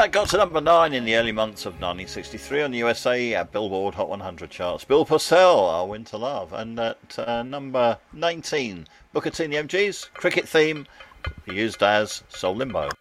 That got to number 9 in the early months of 1963 on the USA Billboard Hot 100 charts. Bill Purcell, Our Winter Love. And at number 19, Booker T and the MGs, cricket theme, used as Soul Limbo.